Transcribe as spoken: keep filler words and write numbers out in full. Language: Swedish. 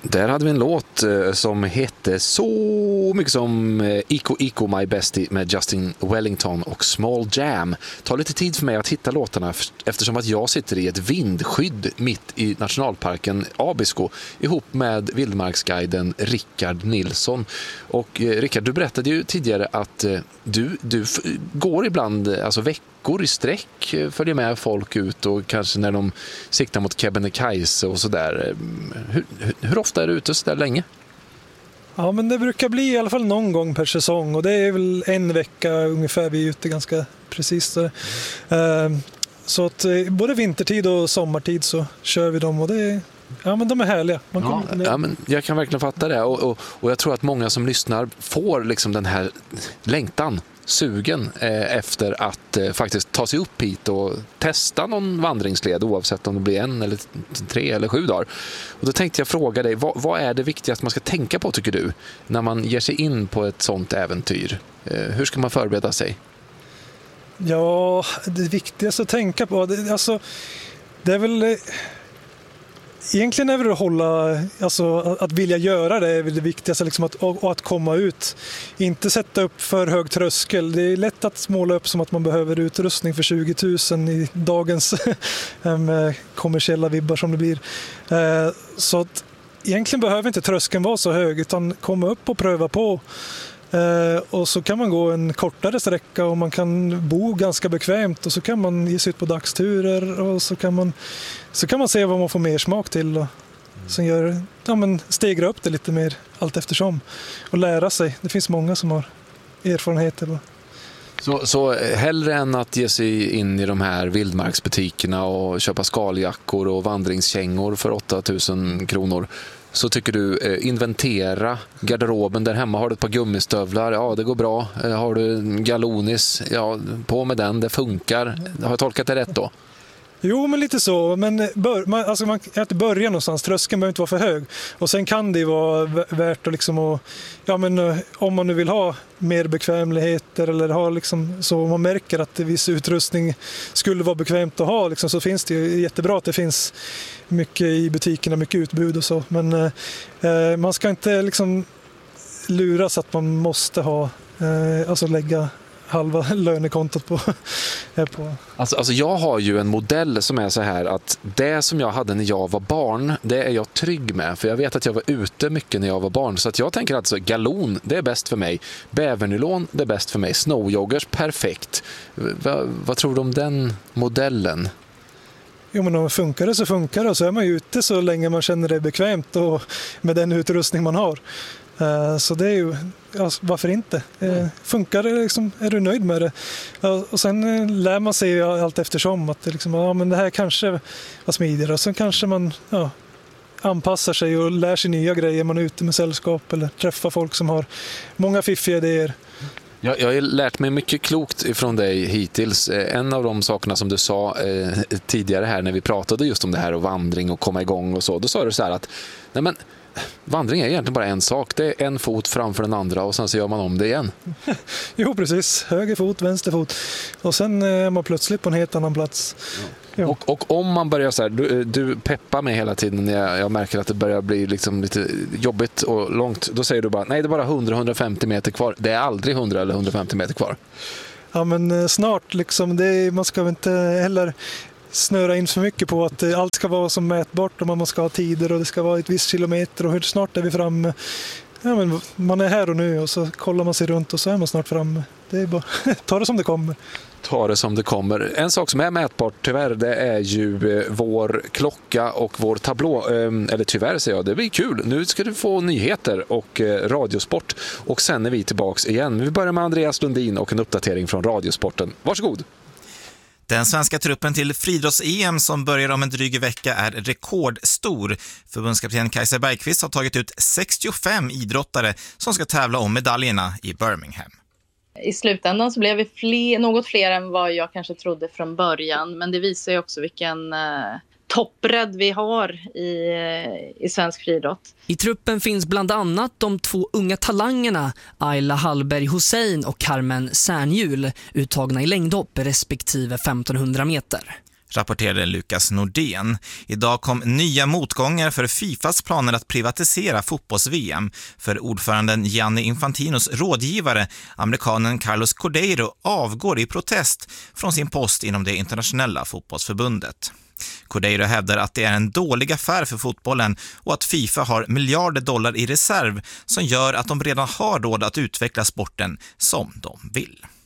Där hade vi en låt eh, som hette så mycket som eh, Ico Ico My Bestie med Justin Wellington och Small Jam. Det tar lite tid för mig att hitta låtarna eftersom att jag sitter i ett vindskydd mitt i nationalparken Abisko ihop med vildmarksguiden Rickard Nilsson. Och eh, Rickard, du berättade ju tidigare att eh, du, du f- går ibland, alltså veckor i sträck, eh, följer med folk ut och kanske när de siktar mot Kebnekaise och sådär. Hur, hur, hur ofta är du ute så där länge? Ja, men det brukar bli i alla fall någon gång per säsong och det är väl en vecka ungefär vi är ute ganska precis. Mm. Så att både vintertid och sommartid så kör vi dem och det är, ja, men de är härliga. Man ja, kommer... ja, men jag kan verkligen fatta det och, och, och jag tror att många som lyssnar får liksom den här längtan, sugen eh, efter att eh, faktiskt ta sig upp hit och testa någon vandringsled oavsett om det blir en eller tre eller sju dagar. Och då tänkte jag fråga dig, vad, vad är det viktigaste man ska tänka på tycker du när man ger sig in på ett sånt äventyr? Eh, hur ska man förbereda sig? Ja, det viktigaste att tänka på, det, alltså, det är väl... Egentligen är det att hålla, alltså att vilja göra det är väl det viktigaste, liksom att, och att komma ut. Inte sätta upp för hög tröskel. Det är lätt att måla upp som att man behöver utrustning för tjugo tusen i dagens kommersiella vibbar som det blir. Så att egentligen behöver inte tröskeln vara så hög utan komma upp och pröva på. Eh, och så kan man gå en kortare sträcka och man kan bo ganska bekvämt och så kan man ge sig ut på dagsturer och så kan man, så kan man se vad man får mer smak till och sen gör, ja, men stegra upp det lite mer allt eftersom och lära sig. Det finns många som har erfarenheter. Så, så hellre än att ge sig in i de här vildmarksbutikerna och köpa skaljackor och vandringskängor för åtta tusen kronor så tycker du eh, inventera garderoben där hemma. Har du ett par gummistövlar? Ja, det går bra. Eh, har du en galonis? Ja, på med den. Det funkar. Har jag tolkat det rätt då? Jo, men lite så. Men bör, man, alltså man kan inte börja någonstans. Tröskeln behöver inte vara för hög. Och sen kan det vara värt att liksom... Och, ja, men om man nu vill ha mer bekvämligheter eller ha liksom... Så man märker att viss utrustning skulle vara bekvämt att ha liksom, så finns det ju jättebra att det finns mycket i butikerna, mycket utbud och så. Men eh, man ska inte liksom luras att man måste ha... Eh, alltså lägga... halva lönekontot på. på. Alltså, alltså jag har ju en modell som är så här att det som jag hade när jag var barn, det är jag trygg med. För jag vet att jag var ute mycket när jag var barn. Så att jag tänker alltså galon, det är bäst för mig. Bävernylon, det är bäst för mig. Snowjoggers, perfekt. Va, vad tror du om den modellen? Jo, men om det funkar det så funkar det. Och så är man ju ute så länge man känner det bekvämt och med den utrustning man har. Så det är ju, alltså, varför inte? Mm. Funkar det liksom, är du nöjd med det? Och sen lär man sig allt eftersom att det, liksom, ja, men det här kanske var smidigare och sen kanske man ja, anpassar sig och lär sig nya grejer. Man är ute med sällskap eller träffar folk som har många fiffiga idéer. Jag, jag har lärt mig mycket klokt ifrån dig hittills. En av de sakerna som du sa eh, tidigare här när vi pratade just om det här och vandring och komma igång och så, då sa du så här att nej men vandring är egentligen bara en sak. Det är en fot framför den andra och sen så gör man om det igen. Jo, precis. Höger fot, vänster fot. Och sen är man plötsligt på en helt annan plats. Ja. Och, och om man börjar så här, du, du peppar mig hela tiden när jag, jag märker att det börjar bli liksom lite jobbigt och långt. Då säger du bara, nej det är bara hundra till hundrafemtio meter kvar. Det är aldrig hundra eller hundrafemtio meter kvar. Ja, men snart liksom. Det är, man ska väl inte heller... snöra in för mycket på att allt ska vara som mätbart och man ska ha tider och det ska vara ett visst kilometer och hur snart är vi framme. Ja, men man är här och nu och så kollar man sig runt och så är man snart framme. Det är bara ta det som det kommer. Ta det som det kommer. En sak som är mätbart tyvärr, det är ju eh, vår klocka och vår tablå. Eh, eller tyvärr säger jag, det blir kul. Nu ska du få nyheter och eh, radiosport och sen är vi tillbaks igen. Vi börjar med Andreas Lundin och en uppdatering från Radiosporten. Varsågod! Den svenska truppen till friidrotts-E M som börjar om en dryg vecka är rekordstor. Förbundskapten Kajsa Bergqvist har tagit ut sextiofem idrottare som ska tävla om medaljerna i Birmingham. I slutändan så blev vi fler, något fler än vad jag kanske trodde från början. Men det visar ju också vilken eh, toppbredd vi har i, i svensk friidrott. I truppen finns bland annat de två unga talangerna Ayla Hallberg Hussein och Carmen Särnhjul, uttagna i längdhopp respektive femtonhundra meter. rapporterade Lukas Nordén. Idag kom nya motgångar för Fifas planer att privatisera fotbolls-V M. För ordföranden Gianni Infantinos rådgivare, amerikanen Carlos Cordeiro, avgår i protest från sin post inom det internationella fotbollsförbundet. Cordeiro hävdar att det är en dålig affär för fotbollen och att FIFA har miljarder dollar i reserv som gör att de redan har råd att utveckla sporten som de vill.